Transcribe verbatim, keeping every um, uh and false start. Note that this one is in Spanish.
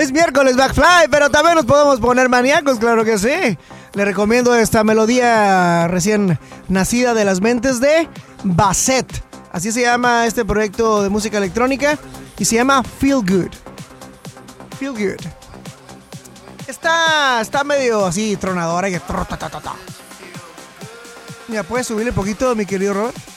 Es miércoles McFly, pero también nos podemos poner maníacos, claro que sí. Le recomiendo esta melodía recién nacida de las mentes de Bassett. Así se llama este proyecto de música electrónica y se llama Feel Good. Feel Good. Está, está medio así tronadora y... Mira, ¿puedes subirle un poquito, mi querido Robert?